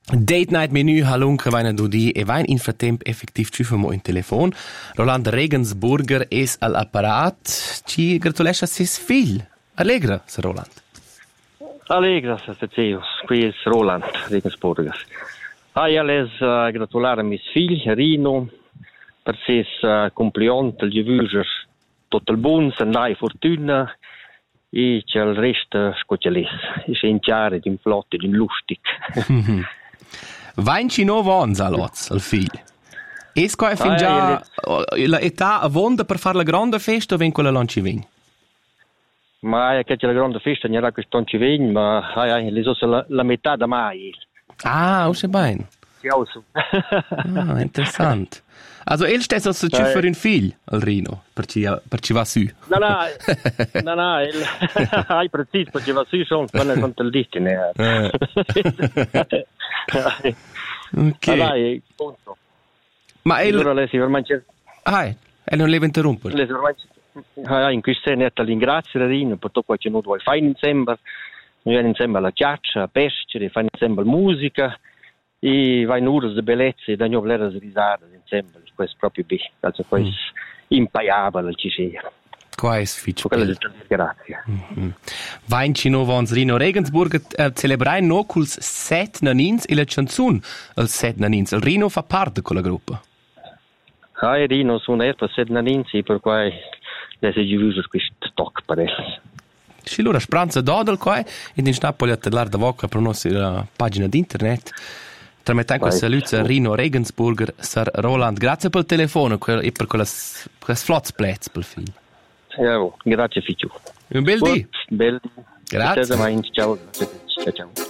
Date Night Menü halunque vaina dudi e vain in frattemp effektiv tschüfemo in telefon. Roland Regensburger es al apparat. Ci gratulescha sis fil. Allegra, Sir Roland. Allegra, Sir qui es Roland Regensburger. Io les gratulare mis fil, Rino, per sis compliont, il gevulger, tot il bun, sandai fortuna, e c'è il resto scocelis. E c'è in chiare, in flotte, in lustig. Vain ci no vons aloz, al fil. Es qua fin già la età avonda per fare la grande festa o ven quella non ci ven? Ma che c'è la grande festa, non era questo non ci ven, ma le so la metà da mai. Ah, o se ben. Ah, interessant. Also, stess als der Schiffer in Fil, al Rino, per ci va su. No, hai preciso, per ci va su, schon, quando te lo dici, ne. Ok. Dai, punto. Ma allora lei si veramente... non deve interrompere. Lei si veramente... in questa netta ringrazio Rino, per tutto quello che noi vuoi fare insieme. Noi andiamo insieme alla chiaccia, a pescere, fare insieme la musica, e vai in ore di bellezza, e da noi volere risate insieme. Questo proprio bene, also questo impaiabile ci sia. Qua è sficcio. Grazie. Vain ci no vons Rino Regensburg celebrai no culs 7 nanins e la canzun al 7 nanins. Il Rino fa parte con la gruppa. Rino sono per 7 nanins e per cui adesso ci uso questo talk per esso. Sì, allora spranza dodal qua e in sta poi a tellare da voca per nostra pagina di internet. Tramettan quel saluto a Rino Regensburger, Sir Roland. Grazie per il telefono e per quelle flotzplätze per film. Grazie Ficciu. Un bel dì. Bel dì. Grazie. Ciao.